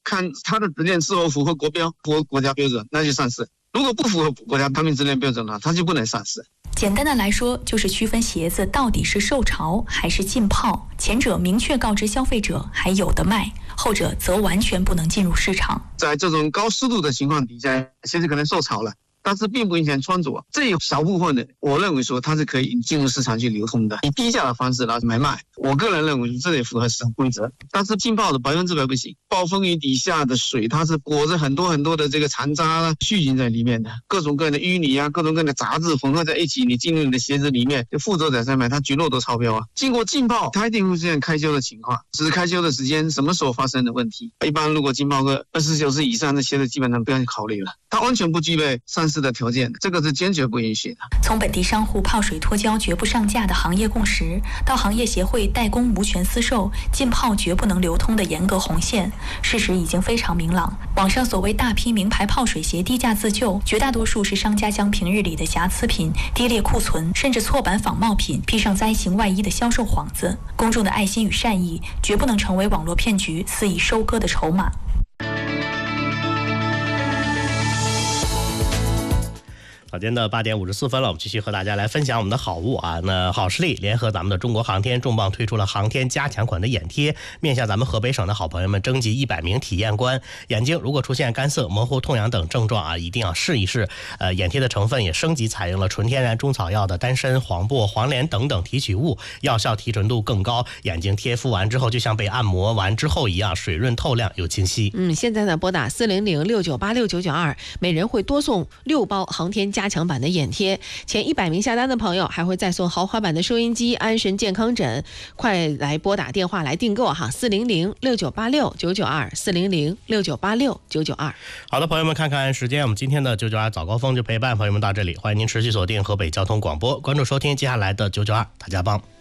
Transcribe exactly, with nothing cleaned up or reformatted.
看它的质检是否符合国标、符合国家标准，那就上市。如果不符合国家产品质量标准的话，它就不能上市。 简单的来说，就是区分鞋子到底是受潮还是浸泡，前者明确告知消费者还有的卖，后者则完全不能进入市场。 在这种高湿度的情况底下，鞋子可能受潮了，但是并不影响穿着，这有小部分的，我认为说它是可以进入市场去流通的，以低价的方式来买卖。我个人认为这也符合市场规则，但是浸泡的百分之百不行。暴风雨底下的水，它是裹着很多很多的这个残渣、细菌在里面的，各种各样的淤泥啊，各种各样的杂质混合在一起，你进入你的鞋子里面，就负责者在买，它绝对都超标啊。经过浸泡，它一定会出现开修的情况，只是开修的时间什么时候发生的问题。一般如果浸泡个二十四小时以上的鞋子，基本上不要去考虑了，它完全不具备上市的条件，这个是坚决不允许的。 从本地商户泡水脱胶绝不上架的行业共识，到行业协会代工无权私售、浸泡绝不能流通的严格红线，事实已经非常明朗。网上所谓大批名牌泡水鞋低价自救，绝大多数是商家将平日里的瑕疵品、低劣库存甚至错版仿冒品披上灾情外衣的销售幌子。公众的爱心与善意绝不能成为网络骗局肆意收割的筹码。 早间的八点五十四分了，我们继续和大家来分享我们的好物啊。那好视力联合咱们的中国航天重磅推出了航天加强款的眼贴，面向咱们河北省的好朋友们征集一百名体验官，眼睛如果出现干涩、模糊、痛痒等症状啊，一定要试一试。呃，眼贴的成分也升级采用了纯天然中草药的丹参、黄柏、黄连等等提取物，药效提纯度更高，眼睛贴敷完之后就像被按摩完之后一样，水润透亮又清晰。 嗯，现在呢拨打四零零六九八六九九二，每人会多送六包航天加强版的眼贴，前一百名下单的朋友还会再送豪华版的收音机、安神健康枕，快来拨打电话来订购哈，四零零六九八六九九二，四零零六九八六九九二。 好的，朋友们，看看时间，我们今天的九九二早高峰就陪伴朋友们到这里，欢迎您持续锁定河北交通广播，关注收听接下来的九九二大家帮。